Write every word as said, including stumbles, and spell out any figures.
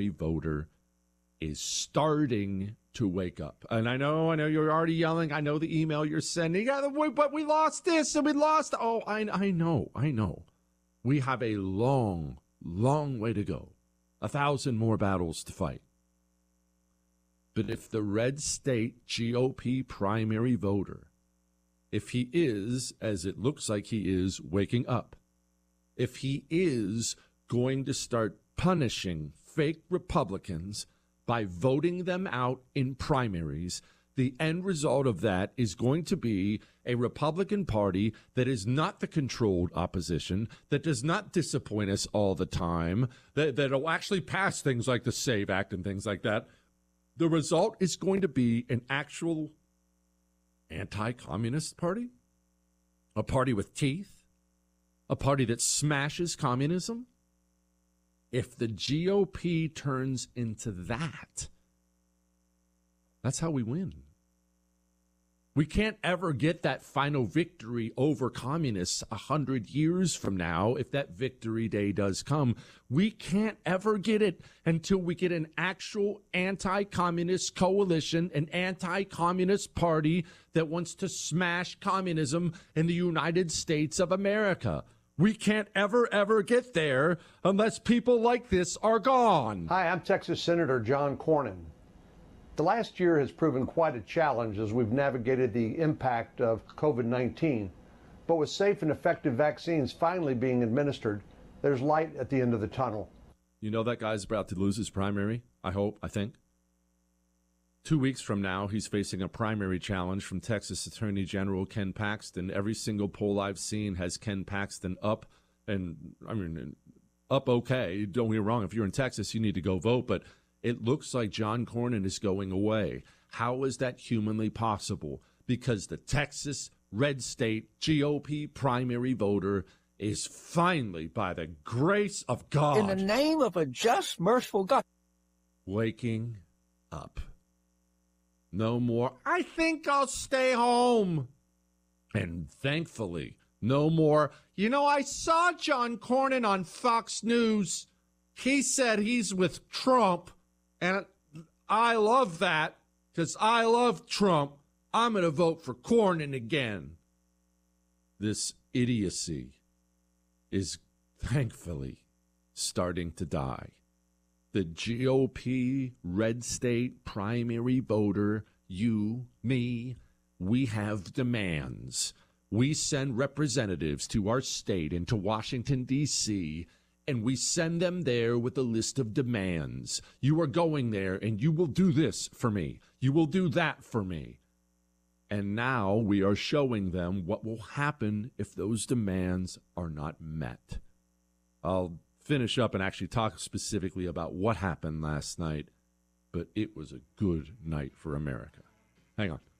primary voter is starting to wake up. And I know, I know you're already yelling. I know the email you're sending, yeah, but we lost this and we lost. Oh, I, I know, I know. We have a long, long way to go. A thousand more battles to fight. But if the red state G O P primary voter, if he is, as it looks like he is, waking up, if he is going to start punishing fake Republicans by voting them out in primaries, the end result of that is going to be a Republican Party that is not the controlled opposition, that does not disappoint us all the time, that that'll actually pass things like the SAVE Act and things like that. The result is going to be an actual anti-communist party, a party with teeth, a party that smashes communism. If the G O P turns into that, that's how we win. We can't ever get that final victory over communists a hundred years from now. If that victory day does come, we can't ever get it until we get an actual anti-communist coalition, an anti-communist party that wants to smash communism in the United States of America. We can't ever, ever get there unless people like this are gone. Hi, I'm Texas Senator John Cornyn. The last year has proven quite a challenge as we've navigated the impact of COVID nineteen. But with safe and effective vaccines finally being administered, there's light at the end of the tunnel. You know that guy's about to lose his primary, I hope, I think. Two weeks from now, he's facing a primary challenge from Texas Attorney General Ken Paxton. Every single poll I've seen has Ken Paxton up, and I mean, up okay. Don't get me wrong, if you're in Texas, you need to go vote, but it looks like John Cornyn is going away. How is that humanly possible? Because the Texas red state G O P primary voter is finally, by the grace of God, in the name of a just, merciful God, waking up. No more, I think I'll stay home. And thankfully, no more, you know, I saw John Cornyn on Fox News. He said he's with Trump, and I love that because I love Trump. I'm going to vote for Cornyn again. This idiocy is thankfully starting to die. The G O P red state primary voter, you, me, we have demands. We send representatives to our state and to Washington, D C, and we send them there with a list of demands. You are going there and you will do this for me. You will do that for me. And now we are showing them what will happen if those demands are not met. I'll finish up and actually talk specifically about what happened last night, but it was a good night for America. Hang on.